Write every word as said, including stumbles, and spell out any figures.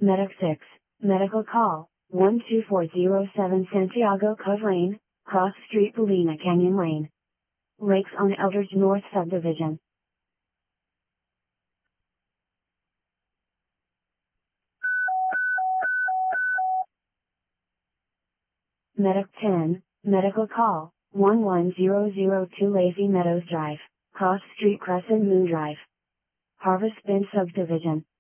Medic six, medical call, one two four zero seven Santiago Cove Lane, Cross Street Ballina Canyon Lane. Lakes on Eldridge North Subdivision. Medic ten, medical call, one one zero zero two Lazy Meadows Drive, Cross Street Crescent Moon Drive. Harvest Bend Subdivision.